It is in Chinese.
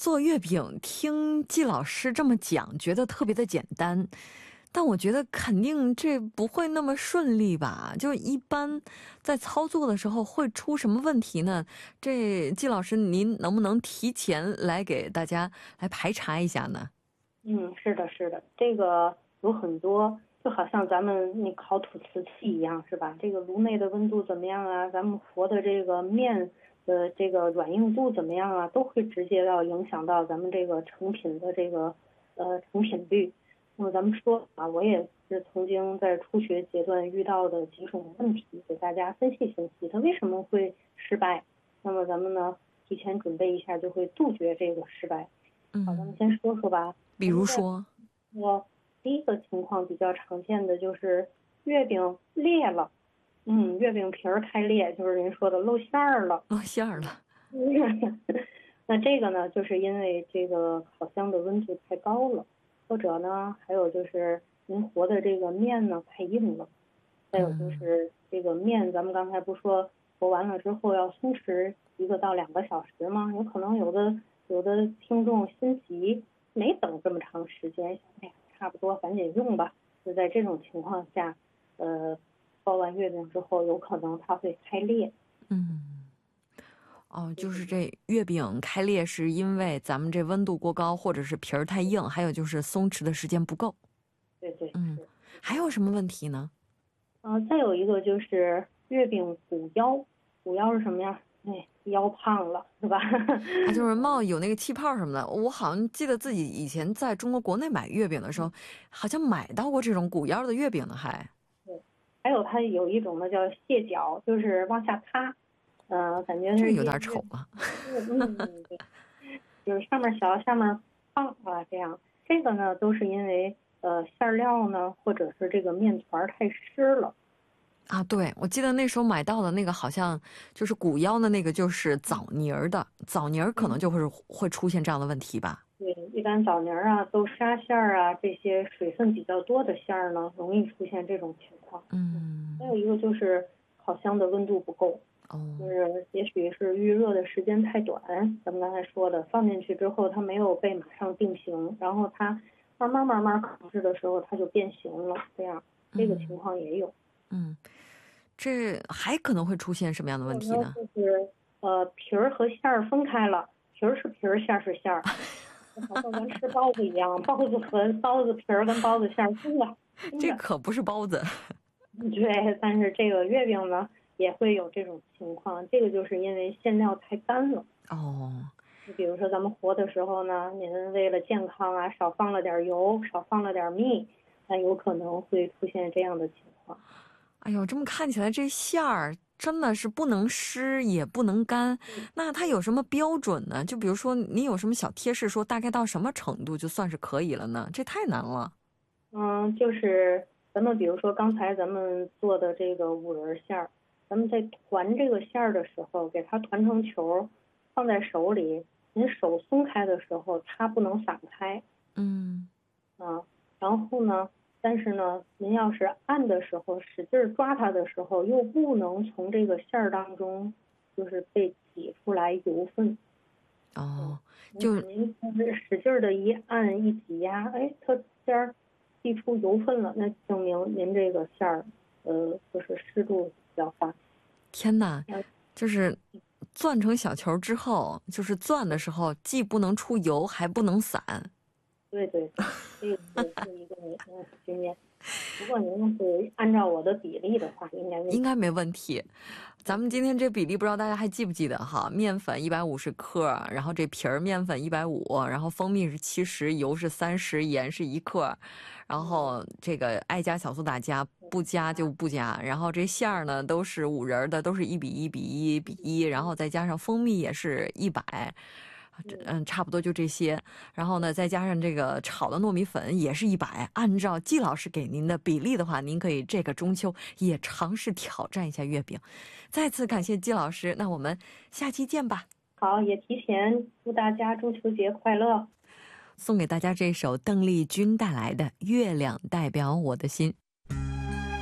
做月饼听季老师这么讲，觉得特别的简单，但我觉得肯定这不会那么顺利吧？就一般在操作的时候会出什么问题呢？这季老师您能不能提前来给大家来排查一下呢？ 是的，是的，这个有很多，就好像咱们那烤吐瓷器一样，是吧？这个炉内的温度怎么样啊？咱们和的这个面的这个软硬度怎么样啊？都会直接影响到咱们这个成品的这个成品率。那么咱们说啊，我也是曾经在初学阶段遇到的几种问题，给大家分析分析，它为什么会失败。那么咱们呢，提前准备一下，就会杜绝这个失败。好，咱们先说说吧。 比如说， 第一个情况比较常见的就是月饼裂了，月饼皮儿开裂，就是人说的露馅儿了。 露馅儿了。 那这个呢，就是因为这个烤箱的温度太高了，或者呢，还有就是您和的这个面呢太硬了，再有就是这个面，咱们刚才不说和完了之后要松弛1到2个小时吗？有可能有的听众心急，没等这么长时间，哎呀，差不多赶紧用吧。就在这种情况下，包完月饼之后，有可能它会开裂。 就是这月饼开裂是因为咱们这温度过高，或者是皮儿太硬，还有就是松弛的时间不够。 对， 还有什么问题呢？ 再有一个就是月饼鼓腰，鼓腰是什么呀？腰胖了是吧？ 就是冒有那个气泡什么的。我好像记得自己以前在中国国内买月饼的时候，好像买到过这种鼓腰的月饼呢。 对，还有它有一种呢叫蟹脚，就是往下塌，感觉这有点丑啊。 对，就是上面小下面胖啊，这样。这个呢都是因为馅料呢或者是这个面团太湿了。 对，我记得那时候买到的那个好像就是鼓腰的那个，就是枣泥儿的，枣泥儿可能就会出现这样的问题吧。 对，一般枣泥儿啊、豆沙馅儿啊这些水分比较多的馅儿呢，容易出现这种情况。还有一个就是烤箱的温度不够，就是也许是预热的时间太短，咱们刚才说的，放进去之后它没有被马上定型，然后它慢慢烤制的时候它就变形了，这个情况也有。 这还可能会出现什么样的问题呢？ 就是皮儿和馅儿分开了，皮儿是皮儿，馅儿是馅儿，好像咱吃包子一样，包子和包子皮儿跟包子馅儿分了。 这可不是包子。 对，但是这个月饼呢也会有这种情况，这个就是因为馅料太干了。你比如说咱们和的时候呢，您为了健康啊，少放了点油，少放了点蜜，那有可能会出现这样的情况。 哎呦，这么看起来这馅儿真的是不能湿也不能干，那它有什么标准呢？就比如说你有什么小贴士说大概到什么程度就算是可以了呢？这太难了。 就是咱们比如说刚才咱们做的这个五仁馅儿，咱们在团这个馅儿的时候，给它团成球，放在手里，您手松开的时候，它不能散开。然后呢，但是呢，您要是按的时候，使劲抓它的时候，又不能从这个馅儿当中就是被挤出来油分。 就您使劲的一按一挤压，它馅儿挤出油分了，那证明您这个馅儿就是湿度比较大。 天哪，就是攥成小球之后，就是攥的时候既不能出油还不能散。 对，这个是一个经验。如果您是按照我的比例的话，应该没问题。咱们今天这比例不知道大家还记不记得哈？面粉150克，然后这皮儿面粉150，然后蜂蜜是70，油是30，盐是1克，然后这个爱加小苏打加，不加就不加。然后这馅儿呢都是五仁的，都是1:1:1:1，然后再加上蜂蜜也是100。差不多就这些，然后呢，再加上这个炒的糯米粉也是100。按照季老师给您的比例的话，您可以这个中秋也尝试挑战一下月饼。再次感谢季老师，那我们下期见吧。 好，也提前祝大家中秋节快乐。 送给大家这首邓丽君带来的《月亮代表我的心》。